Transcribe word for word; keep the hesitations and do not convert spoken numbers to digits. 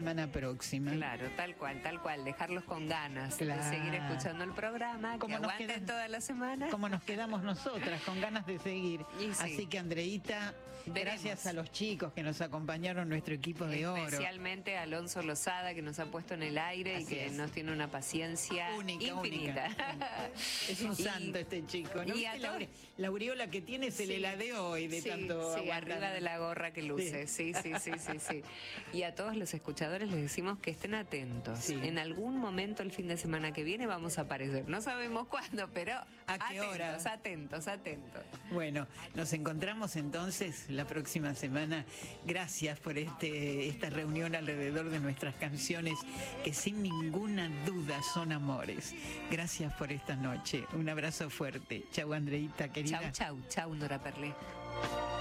semana próxima. Claro, tal cual, tal cual. Dejarlos con ganas Claro. de seguir escuchando el programa, que Como nos aguanten quedan- toda la semana. Como nos quedamos nosotras, con ganas de seguir. Y sí. Así que, Andreita, Veremos. gracias a los chicos que nos acompañaron, nuestro equipo de oro. Especialmente a Alonso Lozada, que nos ha puesto en el aire Así y que es. nos tiene una paciencia Única, infinita. única. Es un Y- santo este chico, ¿no? y a ¿Viste la, todos- aure- la aureola que tiene se Sí. le heladeo hoy de Sí, tanto sí, aguantar. arriba de la gorra que luce. Sí, sí, sí, sí, sí. Y a todos los escuchadores les decimos que estén atentos. Sí. En algún momento el fin de semana que viene vamos a aparecer. No sabemos cuándo, pero ¿A qué atentos, hora? atentos, atentos. Bueno, nos encontramos entonces la próxima semana. Gracias por este esta reunión alrededor de nuestras canciones que sin ninguna duda son amores. Gracias por esta noche. Un abrazo fuerte. Chau, Andreita, querida. Chau, chau, chau, Nora Perlé.